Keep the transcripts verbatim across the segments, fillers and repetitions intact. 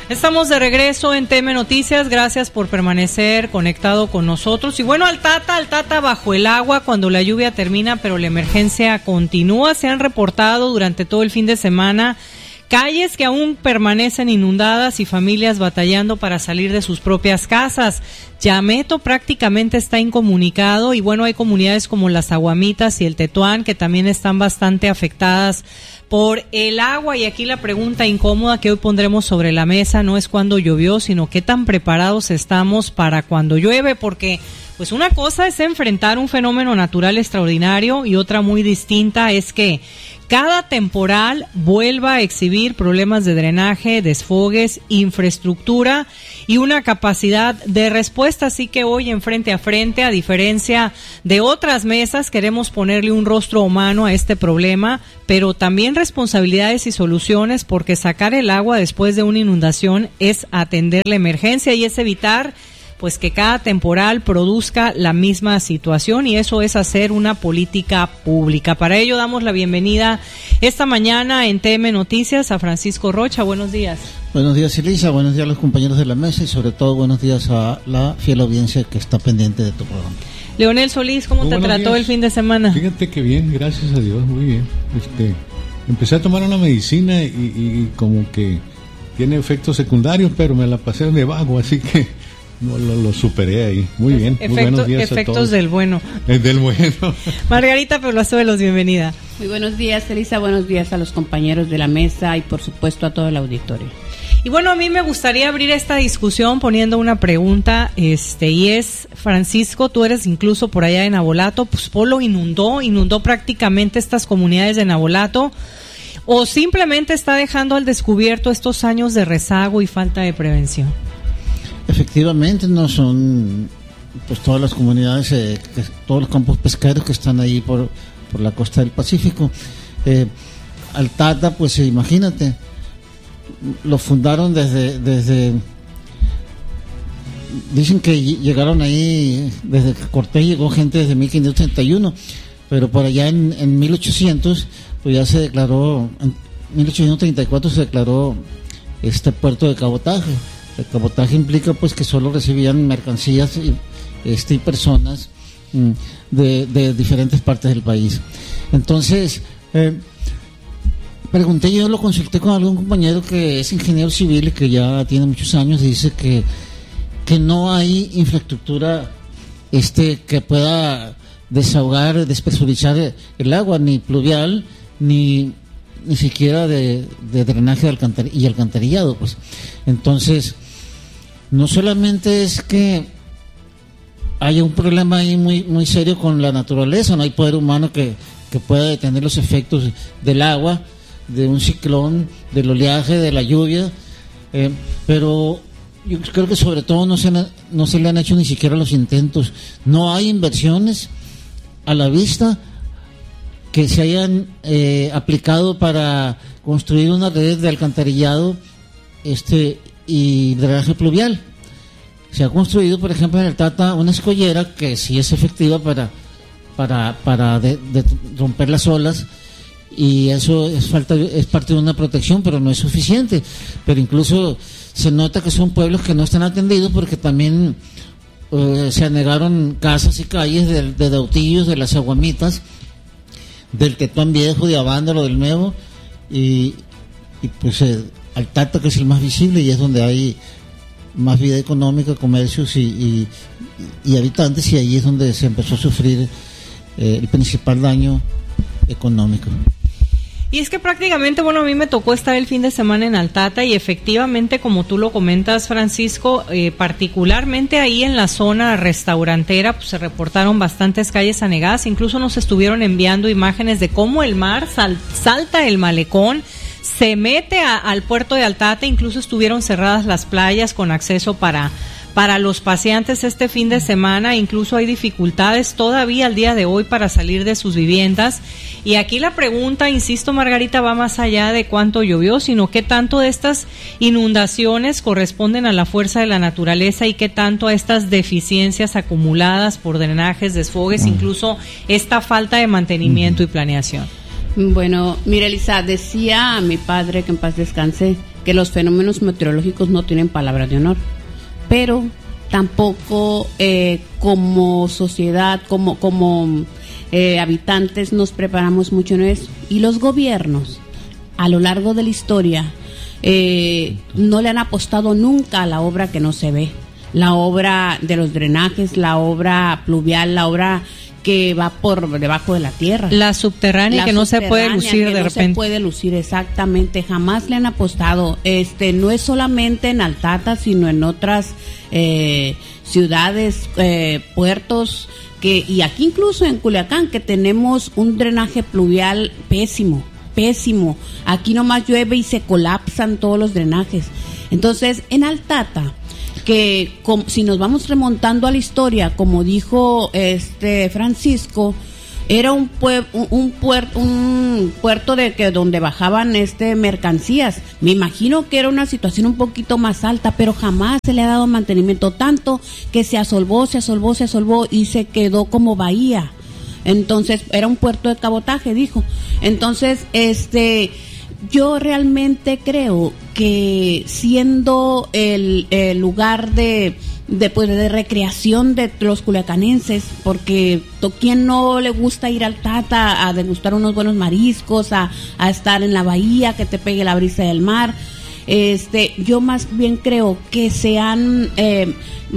Estamos de regreso en T M Noticias, gracias por permanecer conectado con nosotros. Y bueno, Altata, Altata bajo el agua cuando la lluvia termina, pero la emergencia continúa. Se han reportado durante todo el fin de semana calles que aún permanecen inundadas y familias batallando para salir de sus propias casas. Yameto prácticamente está incomunicado y bueno, hay comunidades como las Aguamitas y el Tetuán que también están bastante afectadas por el agua. Y aquí la pregunta incómoda que hoy pondremos sobre la mesa no es cuándo llovió, sino qué tan preparados estamos para cuando llueve, porque pues una cosa es enfrentar un fenómeno natural extraordinario y otra muy distinta es que cada temporal vuelva a exhibir problemas de drenaje, desfogues, infraestructura y una capacidad de respuesta. Así que hoy en Frente a Frente, a diferencia de otras mesas, queremos ponerle un rostro humano a este problema, pero también responsabilidades y soluciones, porque sacar el agua después de una inundación es atender la emergencia y es evitar pues que cada temporal produzca la misma situación, y eso es hacer una política pública. Para ello damos la bienvenida esta mañana en T M Noticias a Francisco Rocha. Buenos días. Buenos días, Elisa. Buenos días a los compañeros de la mesa y sobre todo buenos días a la fiel audiencia que está pendiente de tu programa. Leonel Solís, ¿cómo muy te trató días. El fin de semana? Fíjate que bien, gracias a Dios, muy bien. Este, empecé a tomar una medicina y, y como que tiene efectos secundarios, pero me la pasé de vago, así que no, lo, lo superé ahí. Muy bien. Efecto, muy buenos días efectos a todos. del bueno. El del bueno. Margarita Peluazuelos, bienvenida. Muy buenos días, Elisa. Buenos días a los compañeros de la mesa y por supuesto a todo el auditorio. Y bueno, a mí me gustaría abrir esta discusión poniendo una pregunta, este, y es, Francisco, tú eres incluso por allá en Navolato, pues Polo inundó, inundó prácticamente estas comunidades de Navolato, o simplemente está dejando al descubierto estos años de rezago y falta de prevención. Efectivamente, no son pues todas las comunidades, eh, que, todos los campos pesqueros que están ahí por, por la costa del Pacífico. Eh, Altata, pues imagínate, lo fundaron desde, desde dicen que llegaron ahí, desde que Cortés llegó gente desde mil quinientos treinta y uno, pero por allá en, en mil ochocientos, pues ya se declaró, en mil ochocientos treinta y cuatro se declaró este puerto de cabotaje. El cabotaje implica pues que solo recibían mercancías y, este, y personas mm, de, de diferentes partes del país. Entonces, eh, pregunté, yo lo consulté con algún compañero que es ingeniero civil y que ya tiene muchos años, y dice que, que no hay infraestructura este, que pueda desahogar, despresurizar el agua, ni pluvial, ni, ni siquiera de, de drenaje de alcantar- y alcantarillado, pues. Entonces, no solamente es que haya un problema ahí muy muy serio con la naturaleza, no hay poder humano que, que pueda detener los efectos del agua, de un ciclón, del oleaje, de la lluvia, eh, pero yo creo que sobre todo no se, no se le han hecho ni siquiera los intentos, no hay inversiones a la vista que se hayan eh, aplicado para construir una red de alcantarillado este y drenaje pluvial. Se ha construido, por ejemplo, en el Tata una escollera que sí es efectiva para para para de, de romper las olas, y eso es falta es parte de una protección, pero no es suficiente. Pero incluso se nota que son pueblos que no están atendidos porque también eh, se anegaron casas y calles de, de Dautillos, de las Aguamitas, del Tetuán Viejo, de Avándaro, del Nuevo, y, y pues eh, Altata, que es el más visible y es donde hay más vida económica, comercios y, y, y habitantes, y ahí es donde se empezó a sufrir eh, el principal daño económico. Y es que prácticamente, bueno, a mí me tocó estar el fin de semana en Altata y efectivamente, como tú lo comentas, Francisco, eh, particularmente ahí en la zona restaurantera, pues se reportaron bastantes calles anegadas, incluso nos estuvieron enviando imágenes de cómo el mar sal, salta el malecón, se mete a, al puerto de Altata, incluso estuvieron cerradas las playas con acceso para, para los paseantes este fin de semana, incluso hay dificultades todavía al día de hoy para salir de sus viviendas. Y aquí la pregunta, insisto, Margarita, va más allá de cuánto llovió, sino qué tanto de estas inundaciones corresponden a la fuerza de la naturaleza y qué tanto a estas deficiencias acumuladas por drenajes, desfogues, uh-huh. incluso esta falta de mantenimiento uh-huh. y planeación. Bueno, mira, Elisa, decía a mi padre, que en paz descanse, que los fenómenos meteorológicos no tienen palabra de honor, pero tampoco eh, como sociedad, como, como eh, habitantes nos preparamos mucho en eso. Y los gobiernos, a lo largo de la historia, eh, no le han apostado nunca a la obra que no se ve. La obra de los drenajes, la obra pluvial, la obra que va por debajo de la tierra. La subterránea, la que no se puede lucir de no repente. No se puede lucir, exactamente. Jamás le han apostado. Este, no es solamente en Altata, sino en otras eh, ciudades, eh, puertos, que y aquí incluso en Culiacán, que tenemos un drenaje pluvial pésimo, pésimo. Aquí nomás llueve y se colapsan todos los drenajes. Entonces, en Altata, que como, si nos vamos remontando a la historia, como dijo este Francisco, era un pue- un, un puerto un puerto de que donde bajaban este mercancías. Me imagino que era una situación un poquito más alta, pero jamás se le ha dado mantenimiento, tanto que se asolvó, se asolvó, se asolvó y se quedó como bahía. Entonces, era un puerto de cabotaje, dijo. Entonces, este yo realmente creo que siendo el, el lugar de, de, pues, de recreación de los culiacanenses, porque a quien no le gusta ir al Tata a degustar unos buenos mariscos, a, a estar en la bahía, que te pegue la brisa del mar, este, yo más bien creo que sean, eh,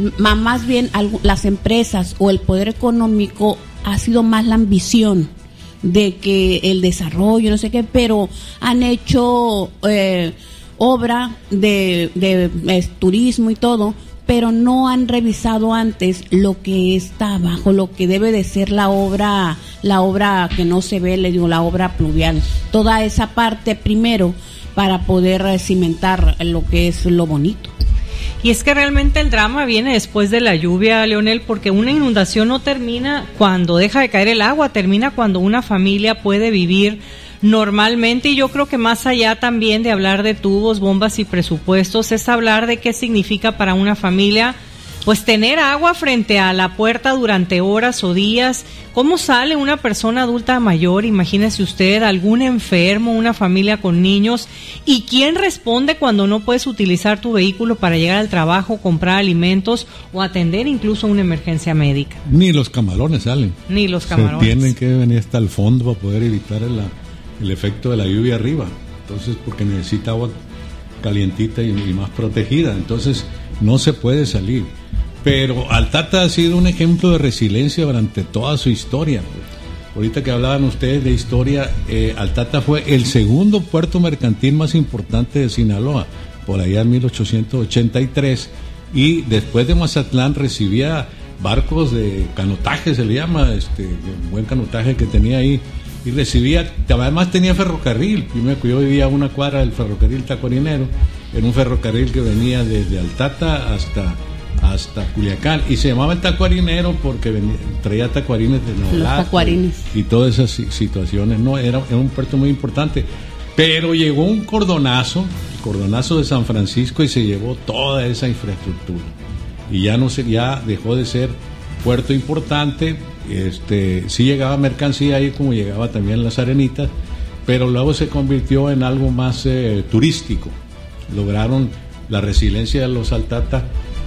más bien las empresas o el poder económico ha sido más la ambición de que el desarrollo, no sé qué, pero han hecho eh, obra de, de eh, turismo y todo, pero no han revisado antes lo que está abajo, lo que debe de ser la obra, la obra que no se ve, le digo, la obra pluvial, toda esa parte primero para poder cimentar lo que es lo bonito. Y es que realmente el drama viene después de la lluvia, Leonel, porque una inundación no termina cuando deja de caer el agua, termina cuando una familia puede vivir normalmente. Y yo creo que más allá también de hablar de tubos, bombas y presupuestos, es hablar de qué significa para una familia pues tener agua frente a la puerta durante horas o días. ¿Cómo sale una persona adulta mayor? Imagínese usted, algún enfermo, una familia con niños. ¿Y quién responde cuando no puedes utilizar tu vehículo para llegar al trabajo, comprar alimentos o atender incluso una emergencia médica? Ni los camarones salen. Ni los camarones. Se tienen que venir hasta el fondo para poder evitar el, el efecto de la lluvia arriba. Entonces, porque necesita agua calientita y, y más protegida. Entonces, no se puede salir. Pero Altata ha sido un ejemplo de resiliencia durante toda su historia. Ahorita que hablaban ustedes de historia, eh, Altata fue el segundo puerto mercantil más importante de Sinaloa, por allá en mil ochocientos ochenta y tres, y después de Mazatlán recibía barcos de canotaje, se le llama, este buen canotaje que tenía ahí, y recibía, además tenía ferrocarril. Primero que yo vivía a una cuadra del ferrocarril Tacuarinero, en un ferrocarril que venía desde Altata hasta hasta Culiacán, y se llamaba el Tacuarinero porque venía, traía tacuarines de Navolato y todas esas situaciones. No, era, era un puerto muy importante, pero llegó un cordonazo, el cordonazo de San Francisco, y se llevó toda esa infraestructura, y ya no se, ya dejó de ser puerto importante. Este, sí llegaba mercancía ahí, como llegaba también las Arenitas, pero luego se convirtió en algo más eh, turístico. Lograron la resiliencia de los Altata,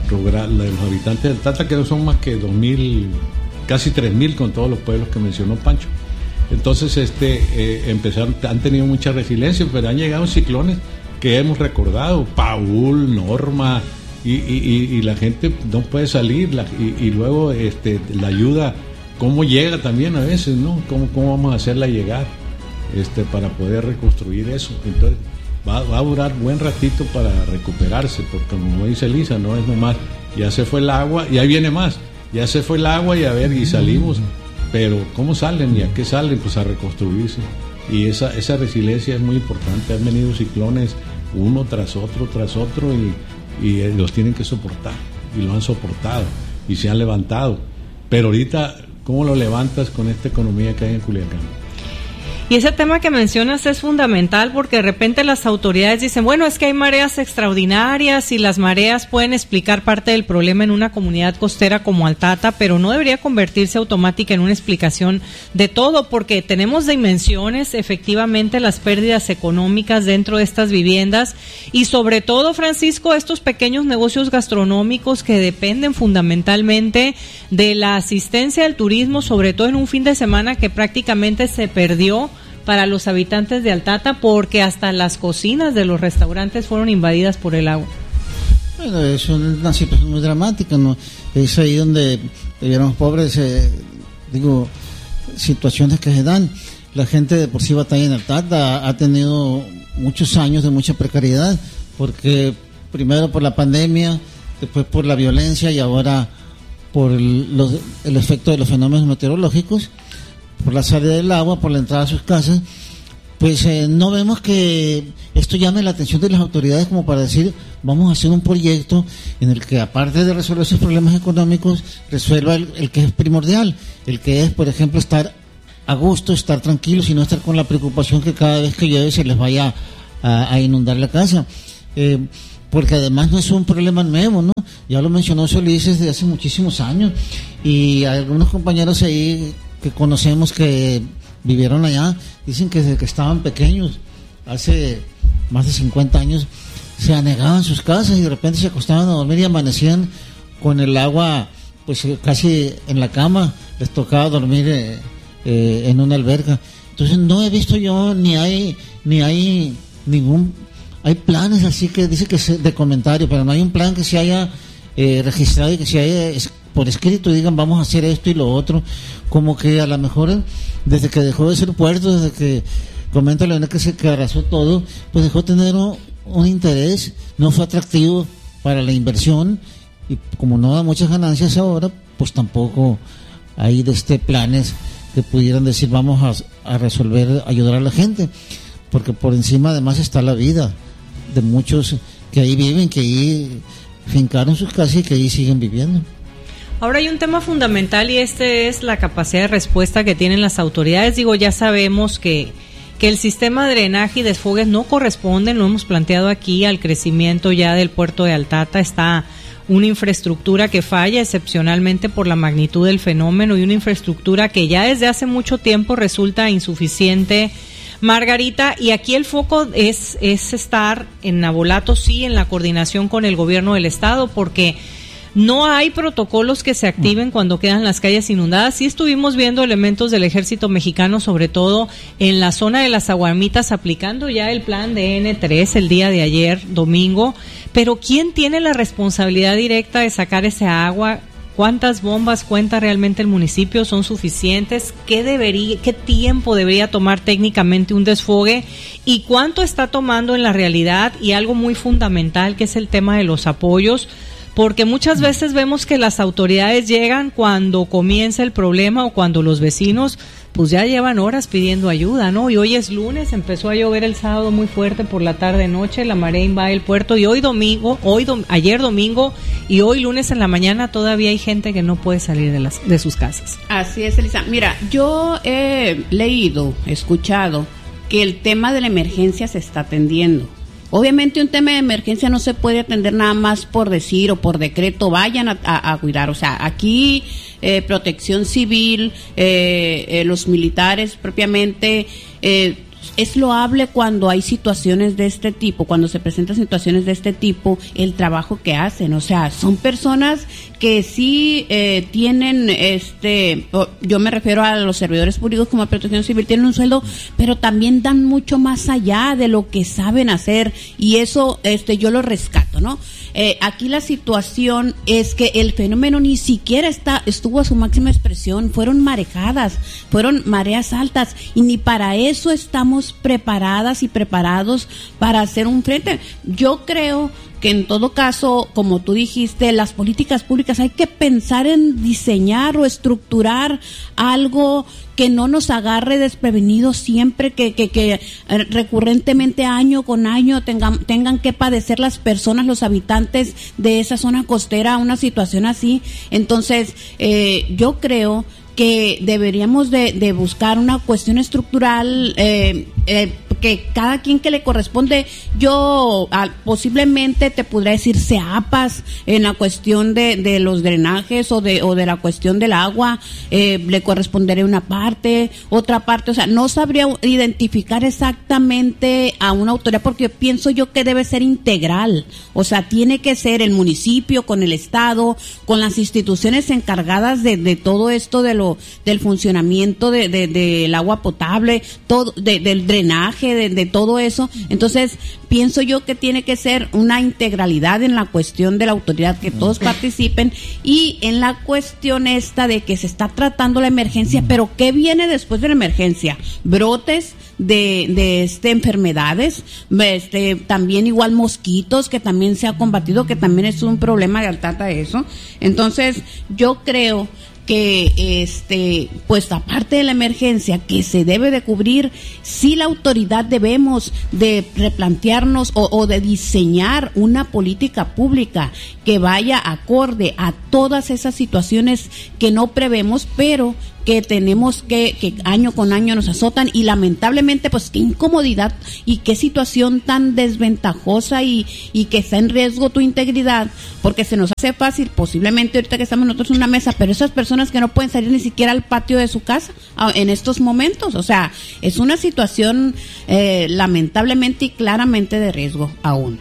de los habitantes del Tata, que no son más que dos mil, casi tres mil con todos los pueblos que mencionó Pancho. Entonces este eh, empezaron, han tenido mucha resiliencia, pero han llegado ciclones que hemos recordado, Paul, Norma, y, y, y, y la gente no puede salir, la, y, y luego este la ayuda, cómo llega también a veces, ¿no? ¿Cómo, cómo vamos a hacerla llegar este para poder reconstruir eso? Entonces Va, va a durar buen ratito para recuperarse, porque como dice Elisa, no es nomás, ya se fue el agua y ahí viene más, ya se fue el agua y a ver, y salimos, pero ¿cómo salen y a qué salen? Pues a reconstruirse, y esa, esa resiliencia es muy importante. Han venido ciclones uno tras otro, tras otro, y, y los tienen que soportar, y lo han soportado, y se han levantado, pero ahorita, ¿cómo lo levantas con esta economía que hay en Culiacán? Y ese tema que mencionas es fundamental porque de repente las autoridades dicen, bueno, es que hay mareas extraordinarias y las mareas pueden explicar parte del problema en una comunidad costera como Altata, pero no debería convertirse automática en una explicación de todo, porque tenemos dimensiones, efectivamente, las pérdidas económicas dentro de estas viviendas y sobre todo, Francisco, estos pequeños negocios gastronómicos que dependen fundamentalmente de la asistencia al turismo, sobre todo en un fin de semana que prácticamente se perdió para los habitantes de Altata, porque hasta las cocinas de los restaurantes fueron invadidas por el agua. Bueno, es una situación muy dramática, ¿no? Es ahí donde vivíamos pobres, eh, digo, situaciones que se dan. La gente de por sí batalla en Altata, ha tenido muchos años de mucha precariedad, porque primero por la pandemia, después por la violencia y ahora por el, los, el efecto de los fenómenos meteorológicos, por la salida del agua, por la entrada a sus casas. Pues eh, no vemos que esto llame la atención de las autoridades como para decir, vamos a hacer un proyecto en el que, aparte de resolver esos problemas económicos, resuelva el, el que es primordial, el que es, por ejemplo, estar a gusto, estar tranquilos y no estar con la preocupación que cada vez que llueve se les vaya a, a inundar la casa. Eh, porque además no es un problema nuevo, ¿no? Ya lo mencionó Solís desde hace muchísimos años, y algunos compañeros ahí que conocemos que vivieron allá dicen que desde que estaban pequeños, hace más de cincuenta años, se anegaban sus casas y de repente se acostaban a dormir y amanecían con el agua pues casi en la cama, les tocaba dormir eh, eh, en una alberca. Entonces no he visto yo ni hay ni hay ningún hay planes así que dice que se, de comentario, pero no hay un plan que se haya eh, registrado y que se haya es, por escrito y digan vamos a hacer esto y lo otro. Como que a lo mejor desde que dejó de ser puerto, desde que comenta Leonel que se que arrasó todo, pues dejó de tener un, un interés, no fue atractivo para la inversión, y como no da muchas ganancias ahora, pues tampoco hay de este planes que pudieran decir vamos a, a resolver, ayudar a la gente, porque por encima además está la vida de muchos que ahí viven, que ahí fincaron sus casas y que ahí siguen viviendo. Ahora hay un tema fundamental y este es la capacidad de respuesta que tienen las autoridades. Digo, ya sabemos que, que el sistema de drenaje y desfogues no corresponden, lo hemos planteado aquí, al crecimiento ya del puerto de Altata. Está una infraestructura que falla excepcionalmente por la magnitud del fenómeno y una infraestructura que ya desde hace mucho tiempo resulta insuficiente, Margarita, y aquí el foco es, es estar en Navolato, sí, en la coordinación con el gobierno del estado, porque no hay protocolos que se activen cuando quedan las calles inundadas. Sí estuvimos viendo elementos del ejército mexicano, sobre todo en la zona de las Aguamitas, aplicando ya el plan de N tres el día de ayer, domingo. Pero ¿quién tiene la responsabilidad directa de sacar ese agua? ¿Cuántas bombas cuenta realmente el municipio? ¿Son suficientes? ¿Qué debería, qué tiempo debería tomar técnicamente un desfogue? ¿Y cuánto está tomando en la realidad? Y algo muy fundamental, que es el tema de los apoyos, porque muchas veces vemos que las autoridades llegan cuando comienza el problema o cuando los vecinos pues ya llevan horas pidiendo ayuda, ¿no? Y hoy es lunes, empezó a llover el sábado muy fuerte por la tarde-noche, la marea invade el puerto, y hoy domingo, hoy dom- ayer domingo y hoy lunes en la mañana todavía hay gente que no puede salir de las de sus casas. Así es, Elisa. Mira, yo he leído, escuchado que el tema de la emergencia se está atendiendo. Obviamente un tema de emergencia no se puede atender nada más por decir o por decreto, vayan a, a, a cuidar. O sea, aquí eh, Protección Civil, eh, eh, los militares propiamente, eh, es loable cuando hay situaciones de este tipo, cuando se presentan situaciones de este tipo, el trabajo que hacen. O sea, son personas que sí eh, tienen, este, yo me refiero a los servidores públicos como a Protección Civil, tienen un sueldo, pero también dan mucho más allá de lo que saben hacer, y eso este yo lo rescato, ¿no? Eh, aquí la situación es que el fenómeno ni siquiera está estuvo a su máxima expresión, fueron marejadas, fueron mareas altas, y ni para eso estamos preparadas y preparados para hacer un frente. Yo creo que en todo caso, como tú dijiste, las políticas públicas hay que pensar en diseñar o estructurar algo que no nos agarre desprevenidos siempre, que, que, que recurrentemente año con año tengan, tengan que padecer las personas, los habitantes de esa zona costera una situación así. Entonces, eh, yo creo que deberíamos de, de buscar una cuestión estructural, eh, eh, que cada quien que le corresponde, yo ah, posiblemente te podría decir CEAPAS en la cuestión de, de los drenajes o de o de la cuestión del agua, eh, le correspondería una parte, otra parte, o sea, no sabría identificar exactamente a una autoridad, porque pienso yo que debe ser integral, o sea, tiene que ser el municipio con el Estado, con las instituciones encargadas de, de todo esto de lo del funcionamiento de, de, del agua potable, todo, de, del drenaje, de, de todo eso. Entonces pienso yo que tiene que ser una integralidad en la cuestión de la autoridad, que todos participen, y en la cuestión esta de que se está tratando la emergencia, pero ¿qué viene después de la emergencia? Brotes de, de este enfermedades, este también igual mosquitos, que también se ha combatido, que también es un problema de Altata eso. Entonces yo creo que este pues aparte de la emergencia que se debe de cubrir, sí la autoridad debemos de replantearnos o, o de diseñar una política pública que vaya acorde a todas esas situaciones que no prevemos, pero que tenemos que, que año con año nos azotan, y lamentablemente pues qué incomodidad y qué situación tan desventajosa y, y que está en riesgo tu integridad, porque se nos hace fácil, posiblemente ahorita que estamos nosotros en una mesa, pero esas personas que no pueden salir ni siquiera al patio de su casa a, en estos momentos, o sea, es una situación eh, lamentablemente y claramente de riesgo aún.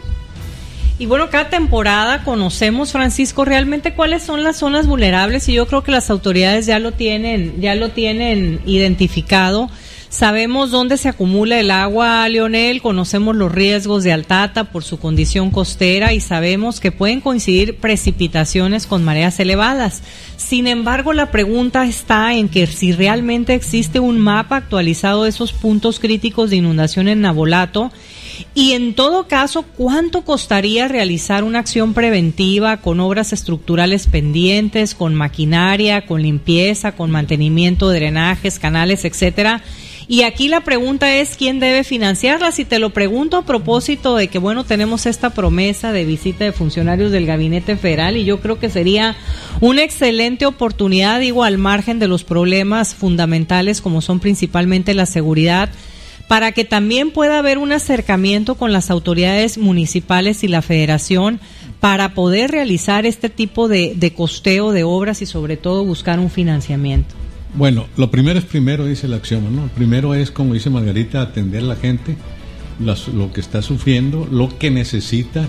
Y bueno, cada temporada conocemos, Francisco, realmente cuáles son las zonas vulnerables, y yo creo que las autoridades ya lo tienen, ya lo tienen identificado. Sabemos dónde se acumula el agua, Leonel, conocemos los riesgos de Altata por su condición costera y sabemos que pueden coincidir precipitaciones con mareas elevadas. Sin embargo, la pregunta está en que si realmente existe un mapa actualizado de esos puntos críticos de inundación en Navolato, y en todo caso, ¿cuánto costaría realizar una acción preventiva con obras estructurales pendientes, con maquinaria, con limpieza, con mantenimiento de drenajes, canales, etcétera? Y aquí la pregunta es, ¿quién debe financiarlas? Y te lo pregunto a propósito de que, bueno, tenemos esta promesa de visita de funcionarios del Gabinete Federal, y yo creo que sería una excelente oportunidad, digo, al margen de los problemas fundamentales como son principalmente la seguridad, para que también pueda haber un acercamiento con las autoridades municipales y la federación para poder realizar este tipo de, de costeo de obras y sobre todo buscar un financiamiento. Bueno, lo primero es primero, dice el axioma, ¿no? Primero es, como dice Margarita, atender a la gente, las, lo que está sufriendo, lo que necesita,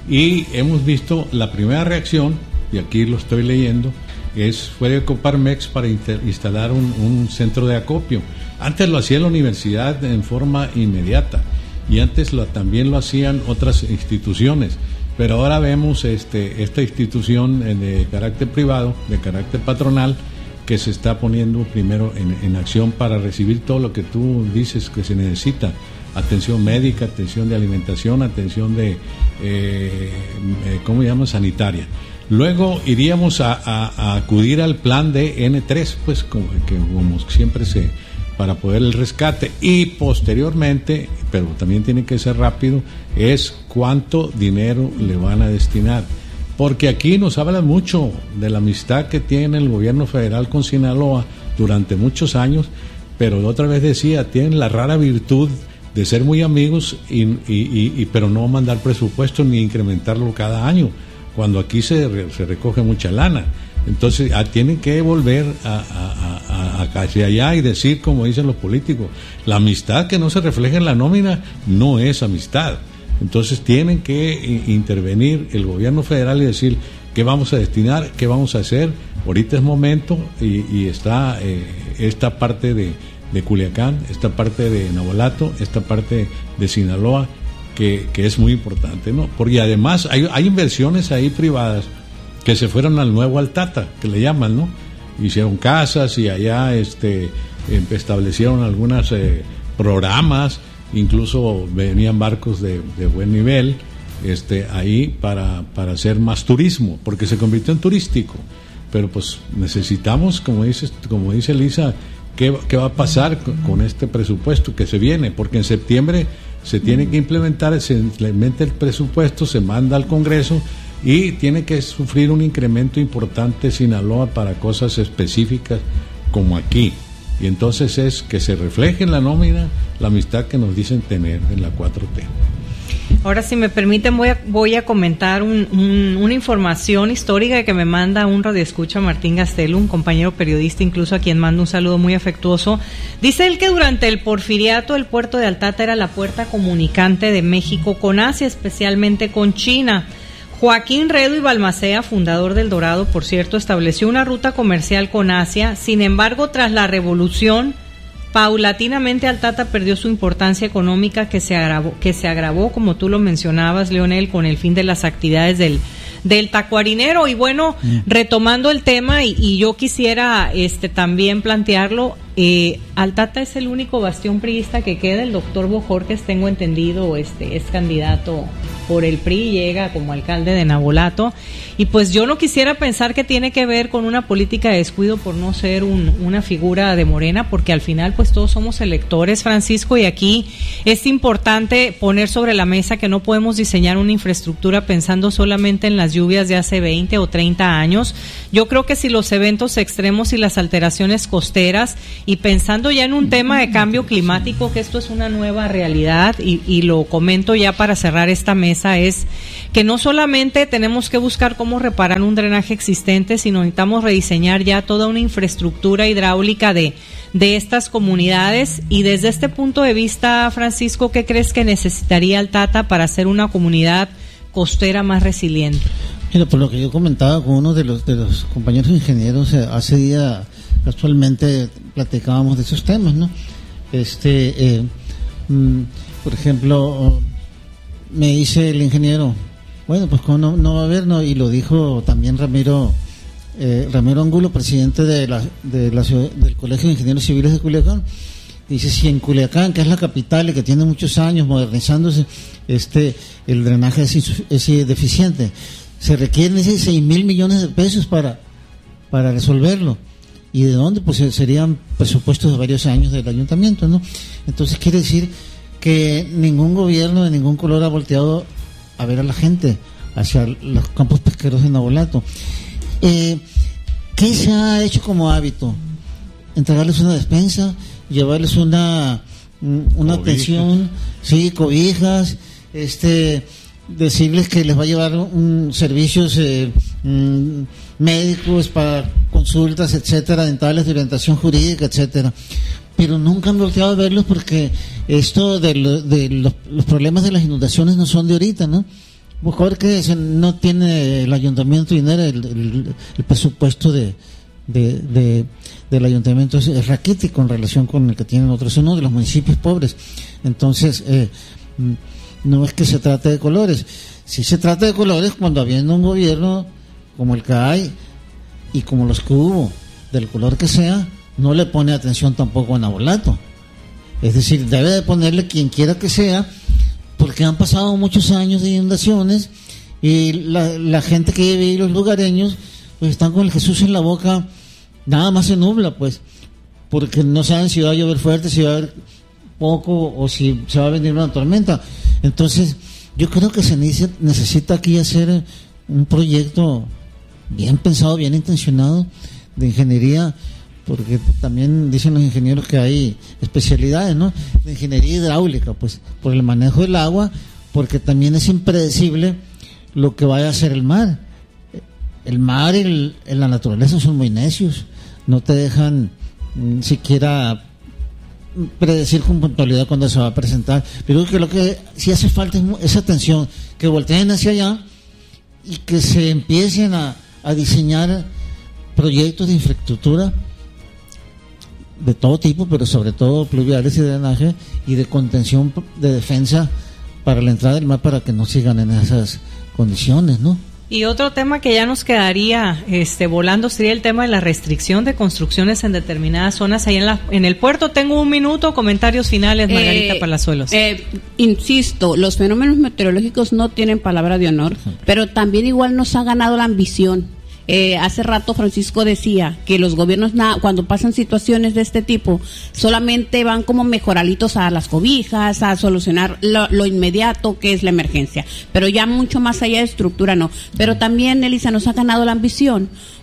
y hemos visto la primera reacción, y aquí lo estoy leyendo, es fue de Coparmex para inter, instalar un, un centro de acopio. Antes lo hacía la universidad en forma inmediata, y antes lo, también lo hacían otras instituciones, pero ahora vemos este, esta institución de carácter privado, de carácter patronal, que se está poniendo primero en, en acción para recibir todo lo que tú dices que se necesita: atención médica, atención de alimentación, atención de, eh, eh, ¿cómo se llama?, sanitaria. Luego iríamos a, a, a acudir al plan de N tres, pues como, que, como siempre se, para poder el rescate, y posteriormente, pero también tiene que ser rápido, es cuánto dinero le van a destinar. Porque aquí nos habla mucho de la amistad que tiene el gobierno federal con Sinaloa durante muchos años, pero otra vez decía, tienen la rara virtud de ser muy amigos, y, y, y, y pero no mandar presupuesto ni incrementarlo cada año, cuando aquí se, se recoge mucha lana. Entonces ah, tienen que volver a, a, a, a hacia allá y decir, como dicen los políticos, la amistad que no se refleja en la nómina no es amistad. Entonces tienen que intervenir el gobierno federal y decir qué vamos a destinar, qué vamos a hacer. Ahorita es momento, y, y está eh, esta parte de, de Culiacán, esta parte de Navolato, esta parte de Sinaloa, que, que es muy importante, ¿no? Porque además hay, hay inversiones ahí privadas que se fueron al nuevo Altata, que le llaman, ¿no? Hicieron casas y allá este establecieron algunos eh, programas. Incluso venían barcos de, de buen nivel este, ahí para, para hacer más turismo, porque se convirtió en turístico. Pero pues necesitamos, como dice, como dice Lisa, ¿qué, qué va a pasar con, con este presupuesto que se viene? Porque en septiembre se tiene que implementar, se implementa el presupuesto, se manda al Congreso, y tiene que sufrir un incremento importante Sinaloa para cosas específicas como aquí. Y entonces es que se refleje en la nómina la amistad que nos dicen tener en la cuatro T. Ahora, si me permiten, voy a, voy a comentar un, un, una información histórica que me manda un radioescucha, Martín Gastelo, un compañero periodista, incluso a quien mando un saludo muy afectuoso. Dice él que durante el porfiriato el puerto de Altata era la puerta comunicante de México con Asia, especialmente con China. Joaquín Redo y Balmacea, fundador del Dorado, por cierto, estableció una ruta comercial con Asia. Sin embargo, tras la revolución, paulatinamente Altata perdió su importancia económica, que se agravó, que se agravó, como tú lo mencionabas, Leonel, con el fin de las actividades del, del tacuarinero. Y bueno, mm. retomando el tema, y, y yo quisiera este también plantearlo, eh, Altata es el único bastión priista que queda. El doctor Bojorquez, tengo entendido, este es candidato por el P R I, llega como alcalde de Nabolato, y pues yo no quisiera pensar que tiene que ver con una política de descuido por no ser un, una figura de Morena, porque al final pues todos somos electores, Francisco, y aquí es importante poner sobre la mesa que no podemos diseñar una infraestructura pensando solamente en las lluvias de hace veinte o treinta años. Yo creo que si los eventos extremos y las alteraciones costeras, y pensando ya en un tema de cambio climático, que esto es una nueva realidad, y, y lo comento ya para cerrar esta mesa, es que no solamente tenemos que buscar cómo reparar un drenaje existente, sino necesitamos rediseñar ya toda una infraestructura hidráulica de, de estas comunidades. Y desde este punto de vista, Francisco, ¿qué crees que necesitaría Altata para ser una comunidad costera más resiliente? Mira, por lo que yo comentaba con uno de los de los compañeros ingenieros, hace día casualmente platicábamos de esos temas, ¿no? Este, eh, mm, por ejemplo, me dice el ingeniero, bueno, pues como no, no va a haber, no, y lo dijo también Ramiro eh, Ramiro Angulo, presidente de la, de la del Colegio de Ingenieros Civiles de Culiacán. Dice, si en Culiacán, que es la capital y que tiene muchos años modernizándose, este el drenaje es, es deficiente, se requieren seis mil millones de pesos para para resolverlo. ¿Y de dónde? Pues serían presupuestos de varios años del ayuntamiento, ¿no? Entonces quiere decir que ningún gobierno de ningún color ha volteado a ver a la gente hacia los campos pesqueros de Nabolato. Eh, ¿Qué se ha hecho como hábito? Entregarles una despensa, llevarles una una cobijas. atención, sí, cobijas, este, decirles que les va a llevar un servicios eh, mm, médicos para consultas, etcétera, dentales, de orientación jurídica, etcétera. Pero nunca han volteado a verlos, porque esto de, lo, de los, los problemas de las inundaciones no son de ahorita, ¿no? Mejor que no tiene el ayuntamiento dinero, el, el, el presupuesto de, de, de del ayuntamiento es, es raquítico en relación con el que tienen otros, es uno de los municipios pobres. Entonces, eh, no es que se trate de colores, sí se trata de colores cuando habiendo un gobierno como el que hay y como los que hubo, del color que sea, no le pone atención tampoco a Nabolato. Es decir, debe de ponerle quien quiera que sea, porque han pasado muchos años de inundaciones y la, la gente que vive ahí, los lugareños, pues están con el Jesús en la boca, nada más se nubla, pues, porque no saben si va a llover fuerte, si va a haber poco o si se va a venir una tormenta. Entonces, yo creo que se necesita, necesita aquí hacer un proyecto bien pensado, bien intencionado de ingeniería, porque también dicen los ingenieros que hay especialidades, ¿no? De ingeniería hidráulica, pues, por el manejo del agua, porque también es impredecible lo que vaya a hacer el mar. El mar y el, la naturaleza son muy necios, no te dejan mm, siquiera predecir con puntualidad cuándo se va a presentar. Pero creo que lo que sí hace falta es esa atención, que volteen hacia allá y que se empiecen a, a diseñar proyectos de infraestructura de todo tipo, pero sobre todo pluviales y drenaje y de contención de defensa para la entrada del mar, para que no sigan en esas condiciones, ¿no? Y otro tema que ya nos quedaría este volando sería el tema de la restricción de construcciones en determinadas zonas ahí en la en el puerto. Tengo un minuto, comentarios finales, Margarita eh, Palazuelos. Eh, insisto, los fenómenos meteorológicos no tienen palabra de honor, sí, pero también igual nos ha ganado la ambición. Eh, hace rato Francisco decía que los gobiernos na- cuando pasan situaciones de este tipo solamente van como mejoralitos a las cobijas, a solucionar lo, lo inmediato que es la emergencia, pero ya mucho más allá de estructura no. Pero también, Elisa, nos ha ganado la ambición,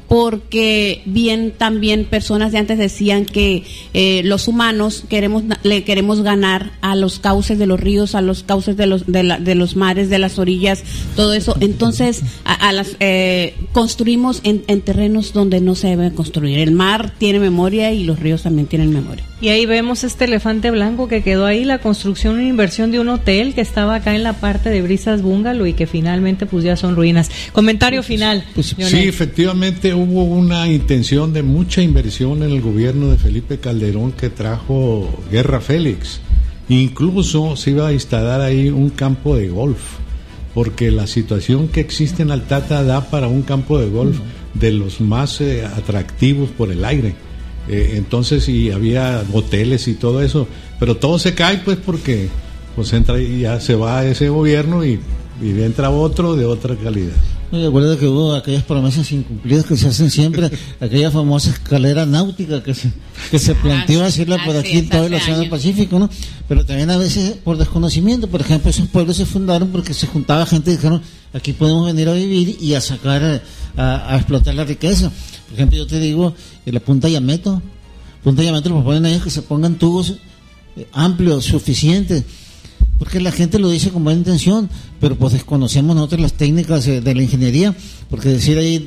porque bien también personas de antes decían que eh, los humanos queremos le queremos ganar a los cauces de los ríos, a los cauces de los de, la, de los mares, de las orillas, todo eso. Entonces a, a las eh, construimos en, en terrenos donde no se debe construir. El mar tiene memoria y los ríos también tienen memoria. Y ahí vemos este elefante blanco que quedó ahí, la construcción e inversión de un hotel que estaba acá en la parte de Brisas Bungalow y que finalmente pues ya son ruinas. Comentario final. Pues, sí, efectivamente hubo una intención de mucha inversión en el gobierno de Felipe Calderón que trajo Guerra Félix. Incluso se iba a instalar ahí un campo de golf, porque la situación que existe en Altata da para un campo de golf de los más eh, atractivos por el aire. Eh, entonces, y había hoteles y todo eso, pero todo se cae pues porque pues entra y ya se va ese gobierno y, y entra otro de otra calidad. Me acuerdo que hubo aquellas promesas incumplidas que se hacen siempre, aquella famosa escalera náutica que se, que se planteó hacerla por aquí en todo el Océano Pacífico, ¿no? Pero también a veces por desconocimiento. Por ejemplo, esos pueblos se fundaron porque se juntaba gente y dijeron, aquí podemos venir a vivir y a sacar, a, a explotar la riqueza. Por ejemplo, yo te digo, en la Punta Yameto, Punta Yameto lo proponen a ellos que se pongan tubos eh, amplios, suficientes, porque la gente lo dice con buena intención, pero pues desconocemos nosotros las técnicas de, de la ingeniería, porque decir ahí